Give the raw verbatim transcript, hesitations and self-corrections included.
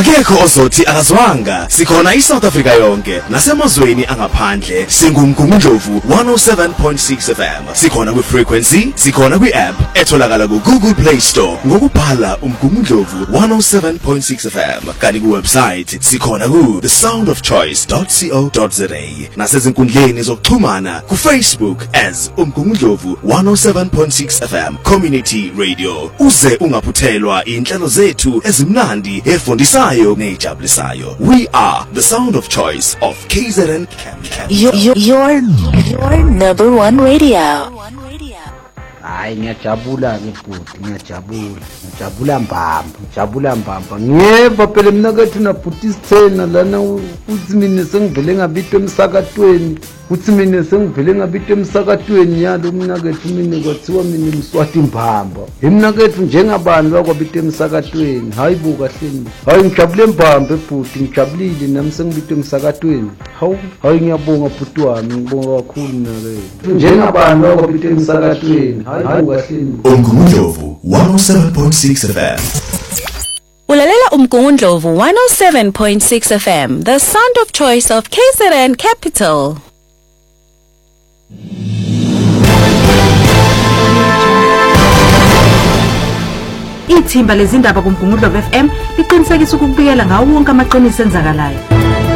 Akekho ozothi akazwanga. Sikhona iSouth Africa yonke nasemazweni angaphandle. Singumgungundlovu one oh seven point six F M. Sikhona ku frequency, sikhona ku app etholakala ku Google Play Store ngokubhala umgungundlovu one oh seven point six F M. Kanti ku website sikhona ku the sound of choice dot co dot za. Nasezinkundleni zokuxhumana ku Facebook as umgungundlovu one oh seven point six F M Community Radio. Uze ungaphuthelwa inhlelo zethu ezimnandi efundisayo nejabulisayo. We are the sound of choice of K Z N Capital. Your, your, your, your number one radio. Hayi ngiyajabula ngibhuti ngiyajabula ngijabula mbamba ngijabula mbamba ngeva phela mina kethu na bhuti sithena lana uthi mina sengivele ngabitwe emsakatweni uthi mina sengivele ngabitwe emsakatweni yalo mina kethu mina kwathiwa mina Mswati mbamba mina kethu njengabantu akwabitwe emsakatweni hayi buka hleni hayi ngijabule mbamba bhuti ngijabulile nami sengibitwe emsakatweni hawu hayi ngiyabonga bhuti wami ngibonga kakhulu mina kethu njengabantu akwabitwe emsakatweni Umgungundlovu one oh seven point six F M. Ulalela Umgungundlovu one oh seven point six F M, the sound of choice of K Z N Capital. Ithimba lezindaba kuMgungundlovu F M liqinisekisa ukubikela ngawo wonke amaqiniso enzakalayo.